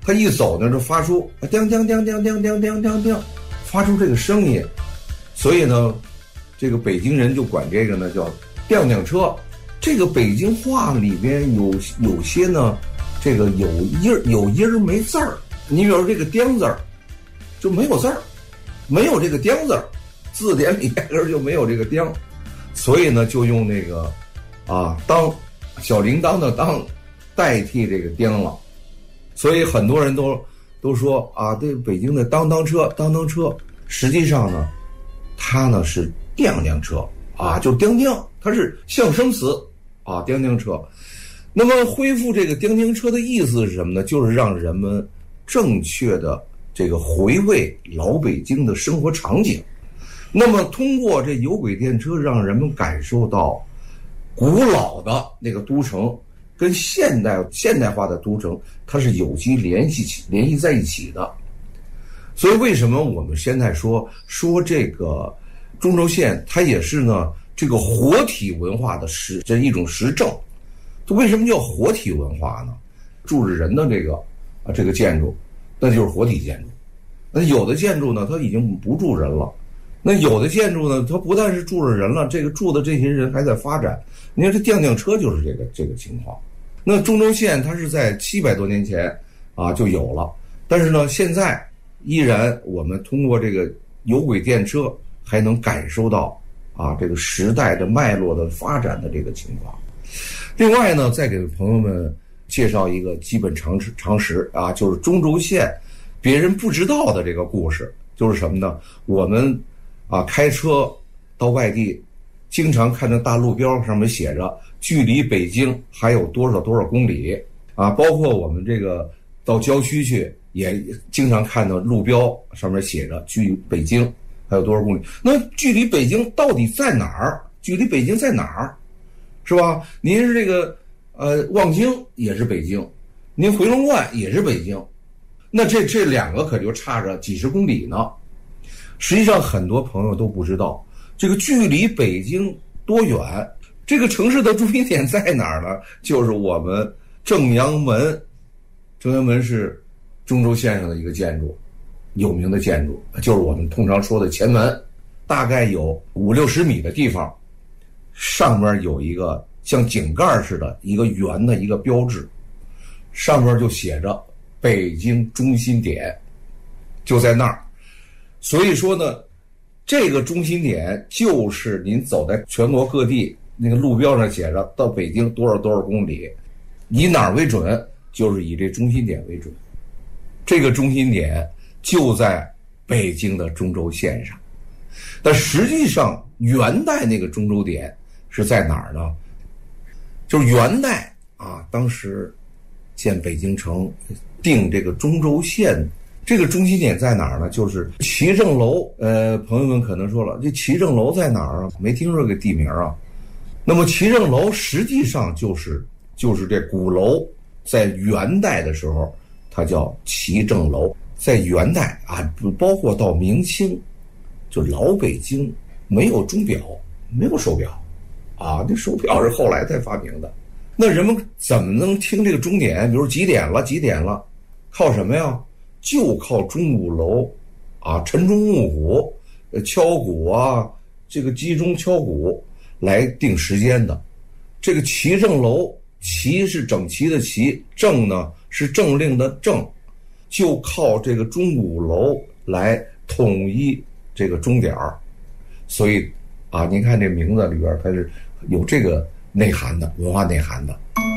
他一走呢就发出叮叮叮叮叮叮叮叮叮，发出这个声音，所以呢，这个北京人就管这个呢叫叮叮车。这个北京话里边有些呢，这个有音没字儿。你比如说这个叮字儿，就没有字儿，没有这个叮字儿，字典里压根儿就没有这个叮，所以呢就用那个当小铃铛的当代替这个叮了。所以很多人都说这北京的当当车，实际上呢，它呢是叮叮车就叮叮，它是象声词叮叮车。那么恢复这个叮叮车的意思是什么呢？就是让人们正确的这个回味老北京的生活场景。那么通过这有轨电车，让人们感受到古老的那个都城跟现代化的都城它是有机联系在一起的。所以为什么我们现在说这个中轴线它也是呢这个活体文化的这一种实证。它为什么叫活体文化呢？住着人的这个建筑，那就是活体建筑。那有的建筑呢，它已经不住人了。那有的建筑呢，它不但是住着人了，这个住的这些人还在发展。你看这电电车就是这个情况。那中轴线它是在700多年前就有了，但是呢，现在依然我们通过这个有轨电车还能感受到这个时代的脉络的发展的这个情况。另外呢，再给朋友们介绍一个基本常识就是中轴线别人不知道的这个故事，就是什么呢？我们开车到外地，经常看到大路标上面写着距离北京还有多少多少公里包括我们这个到郊区去也经常看到路标上面写着距北京还有多少公里。那距离北京到底在哪儿？距离北京在哪儿？是吧？您是这个望京也是北京，您回龙观也是北京，那这两个可就差着几十公里呢。实际上很多朋友都不知道这个距离北京多远。这个城市的中心点在哪儿呢？就是我们正阳门。正阳门是中轴线上的一个建筑，有名的建筑，就是我们通常说的前门，大概有50-60米的地方，上面有一个像井盖似的一个圆的一个标志，上面就写着北京中心点，就在那儿。所以说呢，这个中心点就是您走在全国各地那个路标上写着到北京多少多少公里，以哪儿为准？就是以这中心点为准。这个中心点就在北京的中轴线上。但实际上元代那个中轴点是在哪儿呢？就是元代当时建北京城定这个中轴线，这个中心点在哪儿呢？就是齐正楼。朋友们可能说了，这齐正楼在哪儿啊？没听说这个地名啊。那么齐正楼实际上就是这鼓楼，在元代的时候它叫齐正楼。在元代包括到明清，就老北京没有钟表，没有手表那手表是后来才发明的。那人们怎么能听这个钟点？比如几点了，靠什么呀？就靠钟鼓楼晨钟暮鼓敲鼓这个击钟敲鼓来定时间的。这个齐正楼，齐是整齐的齐，正呢是政令的正，就靠这个钟鼓楼来统一这个钟点儿。所以您看这名字里边它是有这个内涵的，文化内涵的。